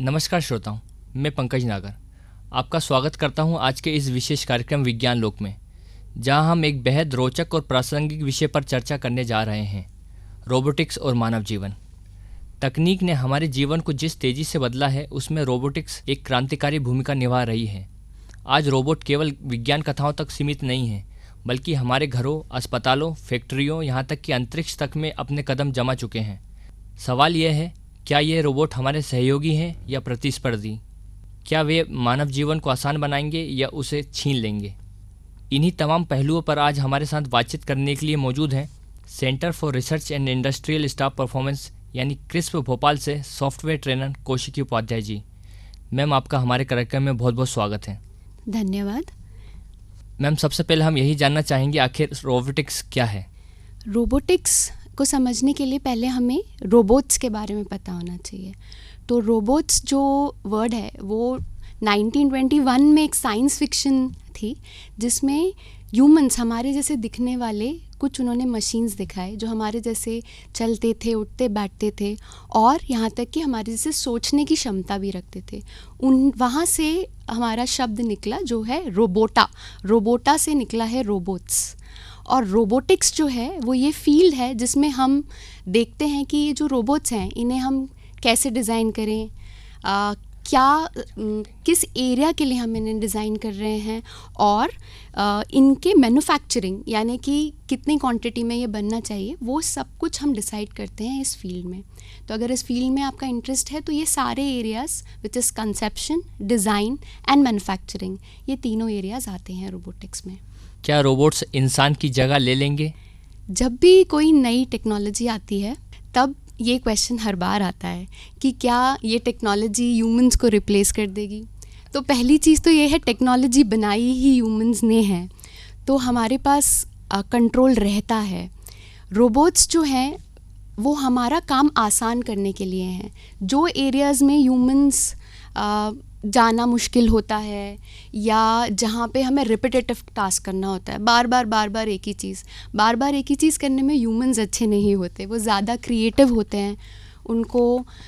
नमस्कार श्रोताओं, मैं पंकज नागर आपका स्वागत करता हूं आज के इस विशेष कार्यक्रम विज्ञान लोक में, जहां हम एक बेहद रोचक और प्रासंगिक विषय पर चर्चा करने जा रहे हैं, रोबोटिक्स और मानव जीवन। तकनीक ने हमारे जीवन को जिस तेज़ी से बदला है, उसमें रोबोटिक्स एक क्रांतिकारी भूमिका निभा रही है। आज रोबोट केवल विज्ञान कथाओं तक सीमित नहीं है, बल्कि हमारे घरों, अस्पतालों, फैक्ट्रियों, यहाँ तक कि अंतरिक्ष तक में अपने कदम जमा चुके हैं। सवाल यह है, क्या ये रोबोट हमारे सहयोगी हैं या प्रतिस्पर्धी? क्या वे मानव जीवन को आसान बनाएंगे या उसे छीन लेंगे? इन्हीं तमाम पहलुओं पर आज हमारे साथ बातचीत करने के लिए मौजूद हैं centre for research and industrial staff performance यानी क्रिस्प भोपाल से software trainer Kaushiki Upadhyay ji. Ma'am, आपका हमारे कार्यक्रम में बहुत बहुत स्वागत है। धन्यवाद। मैम, सबसे पहले हम यही जानना चाहेंगे, आखिर रोबोटिक्स क्या है? रोबोटिक्स को समझने के लिए पहले हमें रोबोट्स के बारे में पता होना चाहिए। तो रोबोट्स जो वर्ड है वो 1921 में एक साइंस फिक्शन थी, जिसमें ह्यूमंस, हमारे जैसे दिखने वाले कुछ उन्होंने मशीन्स दिखाए जो हमारे जैसे चलते थे, उठते बैठते थे और यहाँ तक कि हमारे जैसे सोचने की क्षमता भी रखते थे। वहाँ से हमारा शब्द निकला जो है रोबोटा से निकला है रोबोट्स। और रोबोटिक्स जो है वो ये फील्ड है जिसमें हम देखते हैं कि ये जो रोबोट्स हैं इन्हें हम कैसे डिज़ाइन करें, किस एरिया के लिए हम इन्हें डिज़ाइन कर रहे हैं और इनके मैन्युफैक्चरिंग यानी कि कितनी क्वांटिटी में ये बनना चाहिए, वो सब कुछ हम डिसाइड करते हैं इस फील्ड में। तो अगर इस फील्ड में आपका इंटरेस्ट है तो ये सारे areas which is conception, design and manufacturing, ये तीनों एरियाज़ आते हैं रोबोटिक्स में। क्या रोबोट्स इंसान की जगह ले लेंगे? जब भी कोई नई टेक्नोलॉजी आती है तब ये क्वेश्चन हर बार आता है कि क्या ये टेक्नोलॉजी ह्यूमंस को रिप्लेस कर देगी। तो पहली चीज़ तो ये है, टेक्नोलॉजी बनाई ही ह्यूमंस ने है, तो हमारे पास कंट्रोल रहता है। रोबोट्स जो हैं वो हमारा काम आसान करने के लिए हैं। जो एरियाज़ में ह्यूमंस जाना मुश्किल होता है या जहाँ पे हमें रिपीटेटिव टास्क करना होता है, बार बार एक ही चीज़ करने में ह्यूमंस अच्छे नहीं होते, वो ज़्यादा क्रिएटिव होते हैं। उनको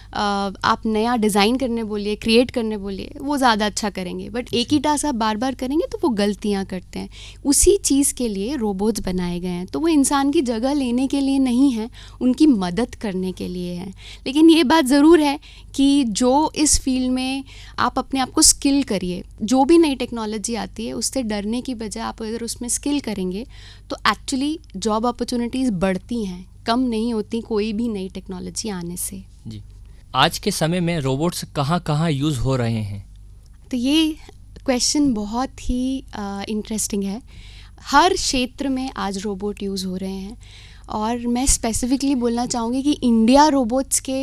आप नया डिज़ाइन करने बोलिए, क्रिएट करने बोलिए, वो ज़्यादा अच्छा करेंगे, बट एक ही टास्क आप बार बार करेंगे तो वो गलतियाँ करते हैं। उसी चीज़ के लिए रोबोट्स बनाए गए हैं। तो वो इंसान की जगह लेने के लिए नहीं है, उनकी मदद करने के लिए है। लेकिन ये बात ज़रूर है कि जो इस फील्ड में आप अपने आप को स्किल करिए, जो भी नई टेक्नोलॉजी आती है उससे डरने की बजाय आप अगर उसमें स्किल करेंगे तो एक्चुअली जॉब अपॉर्चुनिटीज़ बढ़ती हैं, कम नहीं होती कोई भी नई टेक्नोलॉजी आने से। जी, आज के समय में रोबोट्स कहाँ यूज़ हो रहे हैं? तो ये क्वेश्चन बहुत ही इंटरेस्टिंग है। हर क्षेत्र में आज रोबोट यूज़ हो रहे हैं और मैं स्पेसिफिकली बोलना चाहूँगी कि इंडिया रोबोट्स के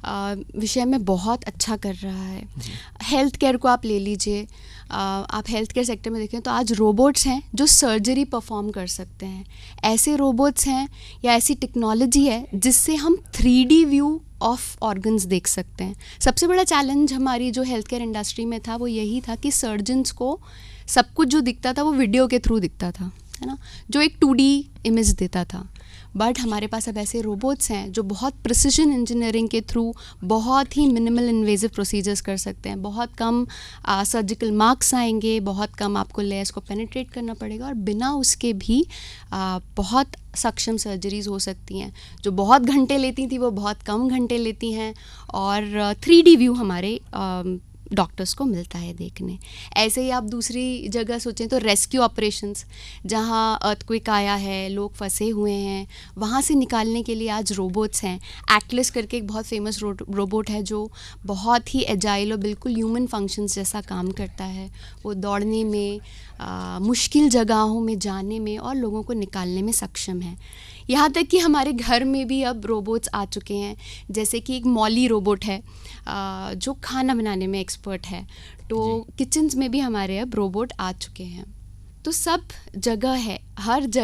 विषय में बहुत अच्छा कर रहा है। हेल्थ केयर को आप ले लीजिए, आप हेल्थ केयर सेक्टर में देखें तो आज रोबोट्स हैं जो सर्जरी परफॉर्म कर सकते हैं। ऐसे रोबोट्स हैं या ऐसी टेक्नोलॉजी है जिससे हम 3D व्यू ऑफ ऑर्गन्स देख सकते हैं। सबसे बड़ा चैलेंज हमारी जो हेल्थ केयर इंडस्ट्री में था वो यही था कि सर्जन्स को सब कुछ जो दिखता था वो वीडियो के थ्रू दिखता था, है ना, जो एक 2D इमेज देता था। बट हमारे पास अब ऐसे रोबोट्स हैं जो बहुत प्रिसिजन इंजीनियरिंग के थ्रू बहुत ही मिनिमल इन्वेजिव प्रोसीजर्स कर सकते हैं। बहुत कम सर्जिकल मार्क्स आएंगे, बहुत कम आपको लेयर्स को पेनिट्रेट करना पड़ेगा और बिना उसके भी बहुत सक्षम सर्जरीज हो सकती हैं। जो बहुत घंटे लेती थी वो बहुत कम घंटे लेती हैं और 3D व्यू हमारे डॉक्टर्स को मिलता है देखने। ऐसे ही आप दूसरी जगह सोचें तो रेस्क्यू ऑपरेशंस, जहाँ अर्थक्वेक आया है, लोग फंसे हुए हैं, वहाँ से निकालने के लिए आज रोबोट्स हैं। एटलस करके एक बहुत फेमस रोबोट है जो बहुत ही एजाइल और बिल्कुल ह्यूमन फंक्शंस जैसा काम करता है। वो दौड़ने में, मुश्किल जगहों में जाने में और लोगों को निकालने में सक्षम है। यहाँ तक कि हमारे घर में भी अब रोबोट्स आ चुके हैं, जैसे कि एक मॉली रोबोट है जो खाना बनाने में एक्सपर्ट है। तो किचन्स में भी हमारे अब रोबोट आ चुके हैं। तो सब जगह है, हर जगह